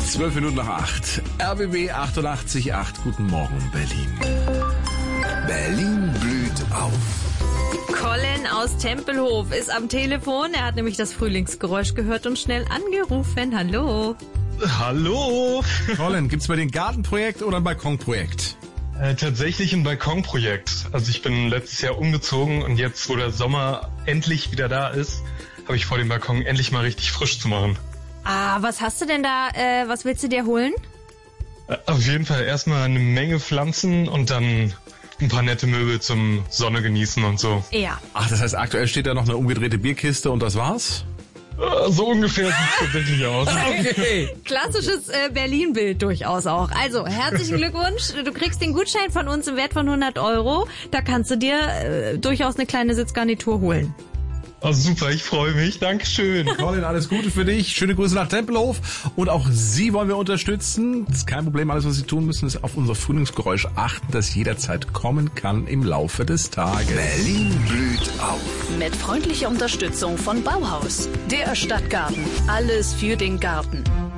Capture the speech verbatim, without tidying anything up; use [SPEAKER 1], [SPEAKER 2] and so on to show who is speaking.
[SPEAKER 1] Zwölf Minuten nach acht. R B B achtundachtzig Komma acht. Guten Morgen, Berlin. Berlin blüht auf.
[SPEAKER 2] Colin aus Tempelhof ist am Telefon. Er hat nämlich das Frühlingsgeräusch gehört und schnell angerufen. Hallo.
[SPEAKER 3] Hallo.
[SPEAKER 1] Colin, gibt's bei dir ein Gartenprojekt oder ein Balkonprojekt?
[SPEAKER 3] Äh, tatsächlich ein Balkonprojekt. Also ich bin letztes Jahr umgezogen und jetzt, wo der Sommer endlich wieder da ist, habe ich vor, den Balkon endlich mal richtig frisch zu machen.
[SPEAKER 2] Ah, was hast du denn da, äh, was willst du dir holen?
[SPEAKER 3] Äh, auf jeden Fall erstmal eine Menge Pflanzen und dann ein paar nette Möbel zum Sonne genießen und so.
[SPEAKER 2] Ja.
[SPEAKER 1] Ach, das heißt, aktuell steht da noch eine umgedrehte Bierkiste und das war's?
[SPEAKER 3] Äh, so ungefähr sieht es tatsächlich aus.
[SPEAKER 1] Okay.
[SPEAKER 2] Klassisches äh, Berlin-Bild durchaus auch. Also, herzlichen Glückwunsch. Du kriegst den Gutschein von uns im Wert von hundert Euro. Da kannst du dir äh, durchaus eine kleine Sitzgarnitur holen.
[SPEAKER 3] Oh, super, ich freue mich. Dankeschön.
[SPEAKER 1] Colin, alles Gute für dich. Schöne Grüße nach Tempelhof. Und auch Sie wollen wir unterstützen. Das ist kein Problem. Alles, was Sie tun müssen, ist auf unser Frühlingsgeräusch achten, das jederzeit kommen kann im Laufe des Tages. Berlin blüht auf.
[SPEAKER 4] Mit freundlicher Unterstützung von Bauhaus, der Stadtgarten. Alles für den Garten.